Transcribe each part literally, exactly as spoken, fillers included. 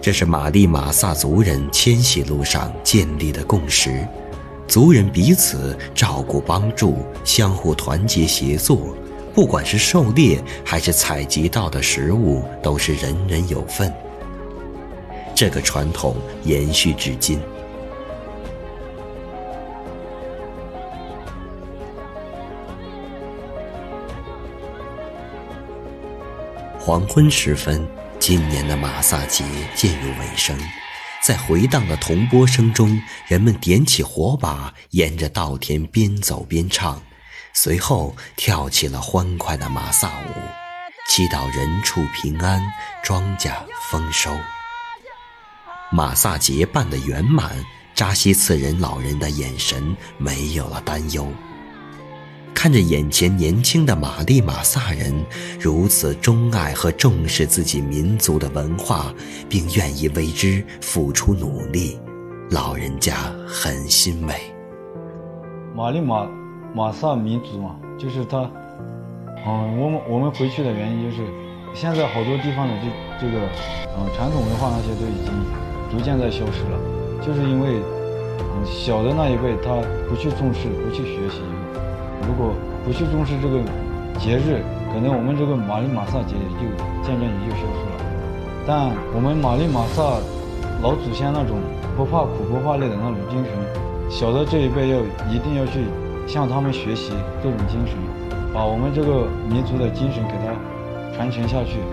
这是玛丽玛萨族人迁徙路上建立的共识，族人彼此照顾帮助，相互团结协作，不管是狩猎还是采集到的食物，都是人人有份。这个传统延续至今。黄昏时分，今年的玛萨节渐入尾声，在回荡的铜钵声中，人们点起火把，沿着稻田边走边唱，随后跳起了欢快的玛萨舞，祈祷人畜平安，庄稼丰收。玛萨节办得圆满，扎西次人老人的眼神没有了担忧。看着眼前年轻的玛丽玛萨人如此钟爱和重视自己民族的文化，并愿意为之付出努力，老人家很欣慰。 玛丽玛玛萨民族嘛，就是他，嗯，我们我们回去的原因就是，现在好多地方的这这个，嗯，传统文化那些都已经逐渐在消失了，就是因为，嗯，小的那一辈他不去重视，不去学习。如果不去重视这个节日，可能我们这个玛丽玛萨节也就渐渐也就消失了。但我们玛丽玛萨老祖先那种不怕苦不怕累的那种精神，小的这一辈要一定要去向他们学习这种精神，把我们这个民族的精神给它传承下去。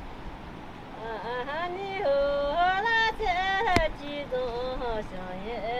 小叶